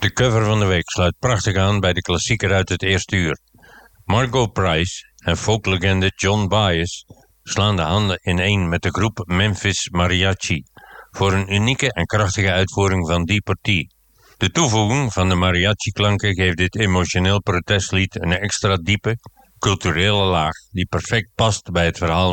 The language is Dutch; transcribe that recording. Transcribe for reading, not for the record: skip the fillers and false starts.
De cover van de week sluit prachtig aan bij de klassieker uit het eerste uur. Margot Price en folklegende John Baez slaan de handen ineen met de groep Memphis Mariachi voor een unieke en krachtige uitvoering van Deeper T. De toevoeging van de mariachi-klanken geeft dit emotioneel protestlied een extra diepe, culturele laag die perfect past bij het verhaal